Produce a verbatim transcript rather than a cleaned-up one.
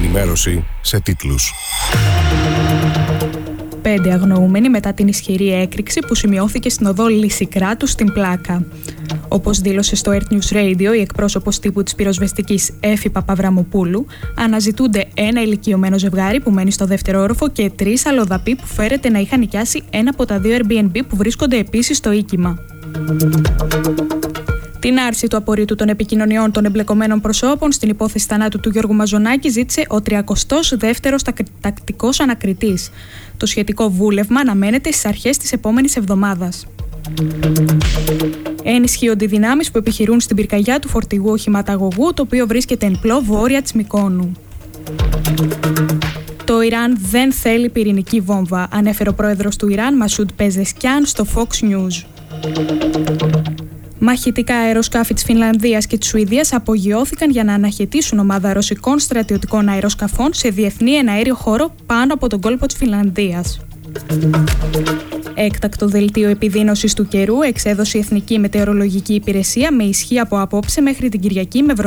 ενημέρωση σε τίτλους. Πέντε αγνοούμενοι μετά την ισχυρή έκρηξη που σημειώθηκε στην οδό Λυσικράτου στην Πλάκα. Όπως δήλωσε στο Earth News Radio η εκπρόσωπος τύπου της πυροσβεστικής Έφη Παπαβραμοπούλου, αναζητούνται ένα ηλικιωμένο ζευγάρι που μένει στο δεύτερο όροφο και τρεις αλλοδαποί που φέρεται να είχαν νοικιάσει ένα από τα δύο Airbnb που βρίσκονται επίσης στο οίκημα. Την άρση του απορρίτου των επικοινωνιών των εμπλεκομένων προσώπων στην υπόθεση θανάτου του Γιώργου Μαζονάκη ζήτησε ο τριακοστός δεύτερος τακτικός ανακριτής. Το σχετικό βούλευμα αναμένεται στις αρχές της επόμενης εβδομάδας. Ενισχύονται οι δυνάμεις που επιχειρούν στην πυρκαγιά του φορτηγού οχηματαγωγού, το οποίο βρίσκεται εν πλώ βόρεια της Μυκόνου. Το Ιράν δεν θέλει πυρηνική βόμβα, ανέφερε ο πρόεδρος του Ιράν, Μασούντ Πεζεσκιάν, στο Fox News. Μαχητικά αεροσκάφη της Φινλανδίας και της Σουηδίας απογειώθηκαν για να αναχαιτήσουν ομάδα ρωσικών στρατιωτικών αεροσκαφών σε διεθνή εναέριο χώρο πάνω από τον κόλπο της Φινλανδίας. Έκτακτο δελτίο επιδείνωσης του καιρού εξέδωσε η Εθνική Μετεωρολογική Υπηρεσία με ισχύ από απόψε μέχρι την Κυριακή με